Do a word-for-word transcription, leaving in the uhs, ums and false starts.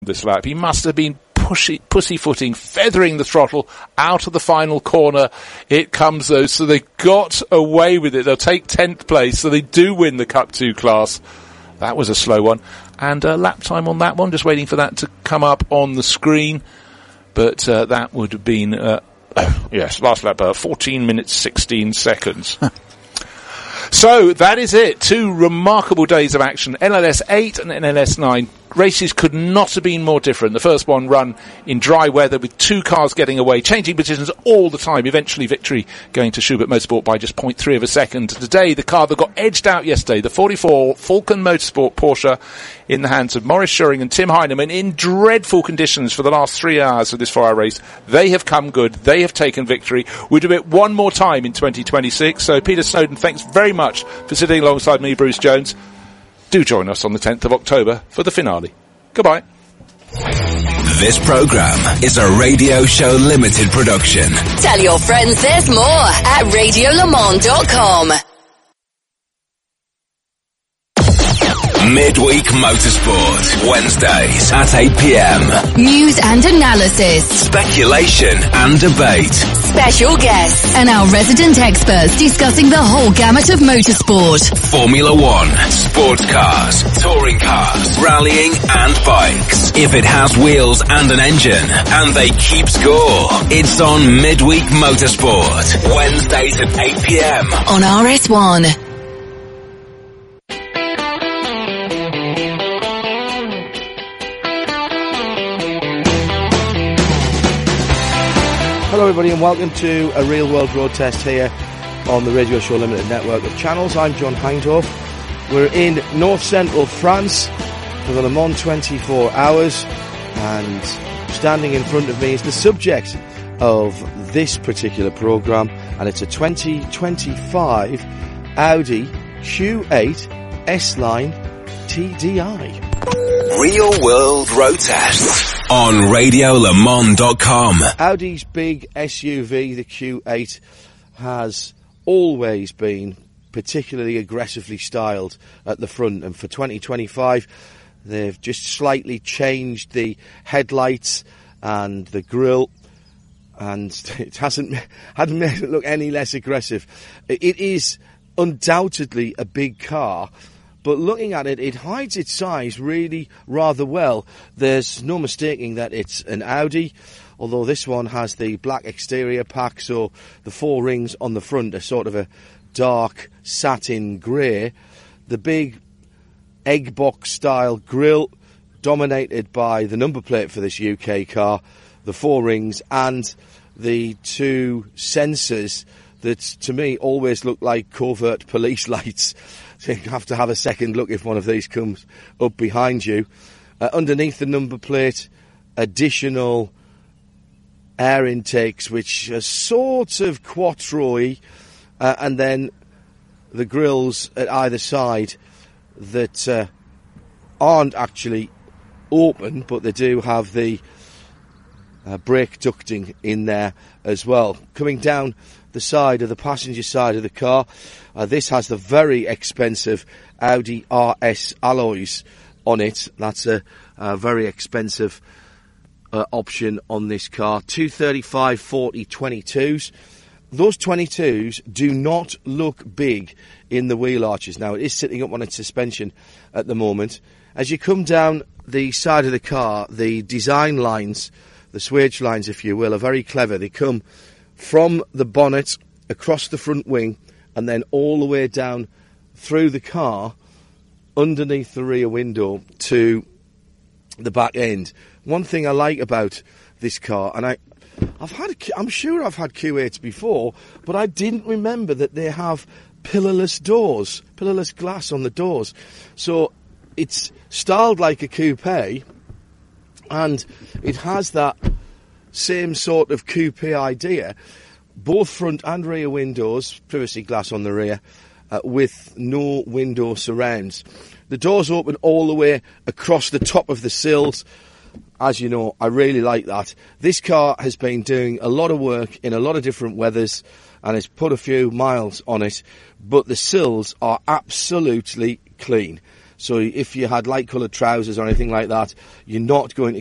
this lap. He must have been pushy, pussyfooting, feathering the throttle out of the final corner. It comes though, so they got away with it. They'll take tenth place, so they do win the Cup two class. That was a slow one. And uh, lap time on that one, just waiting for that to come up on the screen. But uh, that would have been, uh, oh, yes, last lap, uh, fourteen minutes, sixteen seconds. So that is it. Two remarkable days of action. N L S eight and N L S nine. Races could not have been more different. The first one run in dry weather with two cars getting away, changing positions all the time. Eventually victory going to Schubert Motorsport by just zero point three of a second. Today, the car that got edged out yesterday, the forty-four Falcon Motorsport Porsche, in the hands of Maurice Schuring and Tim Heinemann in dreadful conditions for the last three hours of this four-hour race. They have come good. They have taken victory. We'll do it one more time in twenty twenty-six. So Peter Snowden, thanks very much for sitting alongside me, Bruce Jones. Do join us on the tenth of October for the finale. Goodbye. This program is a Radio Show Limited production. Tell your friends there's more at radio le mans dot com. Midweek Motorsport, Wednesdays at eight p.m. News and analysis. Speculation and debate. Special guests and our resident experts discussing the whole gamut of motorsport. Formula One, sports cars, touring cars, rallying and bikes. If it has wheels and an engine, and they keep score, it's on Midweek Motorsport, Wednesdays at eight p.m. on R S one. Hello everybody and welcome to a real world road test here on the Radio Show Limited network of channels. I'm John Hindhaugh. We're in north central France for the Le Mans twenty-four hours, and standing in front of me is the subject of this particular programme, and it's a twenty twenty-five Audi Q eight S-Line T D I. Real World Road Test on radio le mans dot com. Audi's big S U V, the Q eight, has always been particularly aggressively styled at the front, and for twenty twenty-five they've just slightly changed the headlights and the grille, and it hasn't hadn't made it look any less aggressive. It is undoubtedly a big car, but looking at it, it hides its size really rather well. There's no mistaking that it's an Audi, although this one has the black exterior pack, so the four rings on the front are sort of a dark satin grey. The big egg box style grille, dominated by the number plate for this U K car, the four rings and the two sensors that to me always look like covert police lights. So you have to have a second look if one of these comes up behind you. Uh, underneath the number plate, additional air intakes, which are sort of quattro-y, uh, and then the grills at either side that uh, aren't actually open, but they do have the uh, brake ducting in there as well. Coming down the side of the passenger side of the car, uh, this has the very expensive Audi R S alloys on it. That's a, a very expensive uh, option on this car. two thirty-five forty twenty-twos. Those twenty-twos do not look big in the wheel arches. Now, it is sitting up on its suspension at the moment. As you come down the side of the car, the design lines, the swage lines, if you will, are very clever. They come from the bonnet, across the front wing, and then all the way down through the car, underneath the rear window to the back end. One thing I like about this car, and I, I've had, a, I'm sure I've had Q eights before, but I didn't remember that they have pillarless doors, pillarless glass on the doors. So it's styled like a coupe, and it has that same sort of coupe idea. Both front and rear windows, privacy glass on the rear, uh, with no window surrounds. The doors open all the way across the top of the sills. As you know, I really like that. This car has been doing a lot of work in a lot of different weathers and has put a few miles on it, but the sills are absolutely clean. So if you had light coloured trousers or anything like that, you're not going to